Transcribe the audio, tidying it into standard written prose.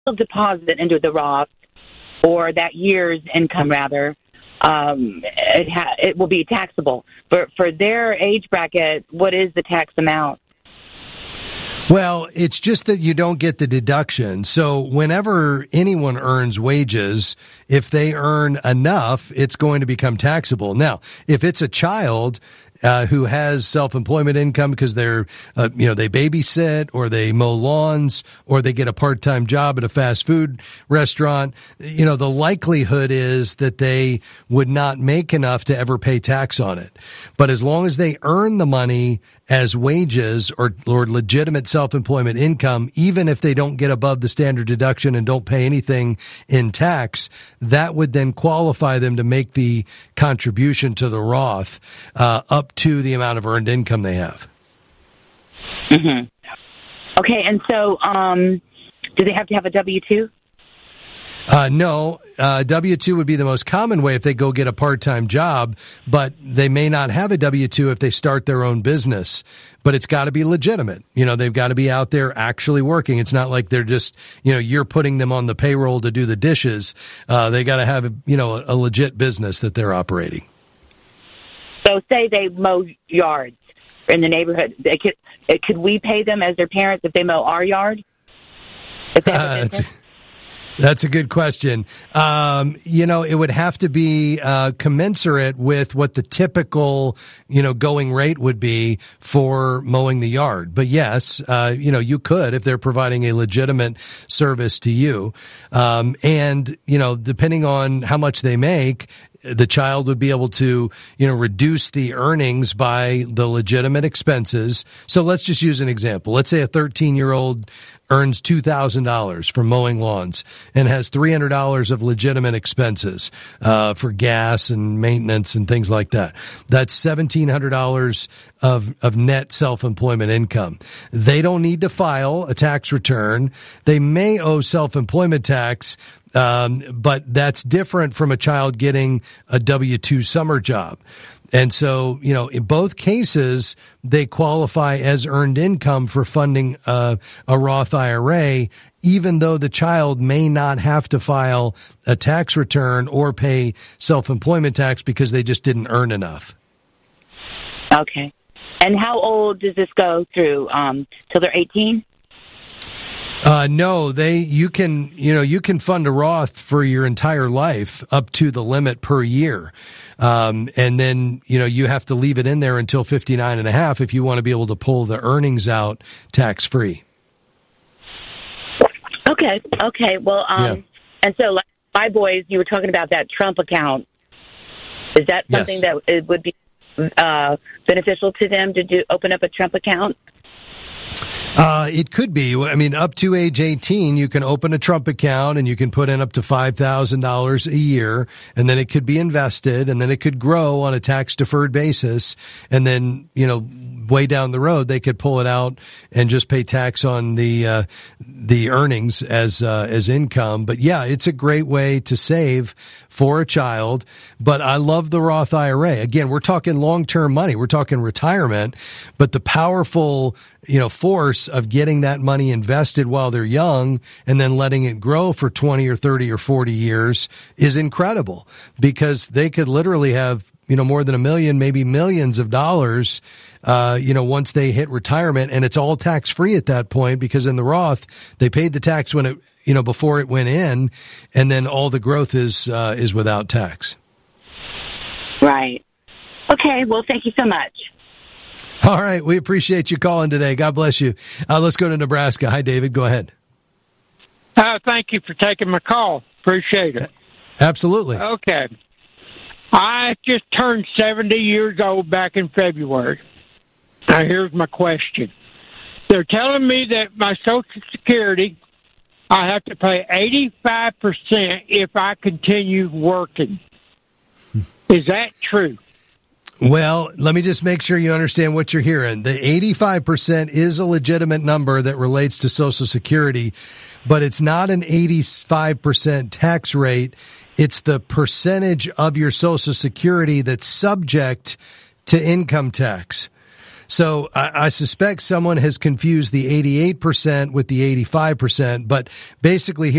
initial deposit into the Roth, or that year's income rather, it will be taxable. For their age bracket, what is the tax amount? Well, it's just that you don't get the deduction. So whenever anyone earns wages, if they earn enough, it's going to become taxable. Now, if it's a child who has self-employment income because they're, they babysit or they mow lawns or they get a part-time job at a fast food restaurant, the likelihood is that they would not make enough to ever pay tax on it. But as long as they earn the money as wages or legitimate self-employment income, even if they don't get above the standard deduction and don't pay anything in tax, that would then qualify them to make the contribution to the Roth up to the amount of earned income they have. Mm-hmm. Okay, and so do they have to have a W-2? No, W-2 would be the most common way if they go get a part-time job, but they may not have a W-2 if they start their own business. But it's got to be legitimate. They've got to be out there actually working. It's not like they're just, you're putting them on the payroll to do the dishes. They got to have, a legit business that they're operating. So say they mow yards in the neighborhood. Could we pay them as their parents if they mow our yard? If they have a business? That's a good question. It would have to be commensurate with what the typical, going rate would be for mowing the yard. But yes, you could if they're providing a legitimate service to you. And depending on how much they make, the child would be able to, reduce the earnings by the legitimate expenses. So let's just use an example. Let's say a 13-year-old earns $2,000 from mowing lawns and has $300 of legitimate expenses for gas and maintenance and things like that. That's $1,700 of net self-employment income. They don't need to file a tax return. They may owe self-employment tax, but that's different from a child getting a W-2 summer job. And so, in both cases, they qualify as earned income for funding a Roth IRA, even though the child may not have to file a tax return or pay self-employment tax because they just didn't earn enough. Okay. And how old does this go through? Till they're 18? No, you can fund a Roth for your entire life up to the limit per year. And then, you have to leave it in there until 59 and a half if you want to be able to pull the earnings out tax free. Okay. Well, And so like my boys, you were talking about that Trump account. Is that something that it would be beneficial to them to open up a Trump account? It could be. I mean, up to age 18, you can open a Trump account and you can put in up to $5,000 a year, and then it could be invested, and then it could grow on a tax-deferred basis, and then, way down the road, they could pull it out and just pay tax on the earnings as income. But yeah, it's a great way to save for a child. But I love the Roth IRA. Again, we're talking long-term money. We're talking retirement, but the powerful, force of getting that money invested while they're young and then letting it grow for 20 or 30 or 40 years is incredible, because they could literally have, more than $1 million, maybe millions of dollars, once they hit retirement, and it's all tax free at that point, because in the Roth, they paid the tax when it, before it went in, and then all the growth is without tax. Right. Okay. Well, thank you so much. All right. We appreciate you calling today. God bless you. Let's go to Nebraska. Hi, David. Go ahead. Thank you for taking my call. Appreciate it. Absolutely. Okay. I just turned 70 years old back in February. Now, here's my question. They're telling me that my Social Security, I have to pay 85% if I continue working. Is that true? Well, let me just make sure you understand what you're hearing. The 85% is a legitimate number that relates to Social Security, but it's not an 85% tax rate. It's the percentage of your Social Security that's subject to income tax. So I suspect someone has confused the 88% with the 85%, but basically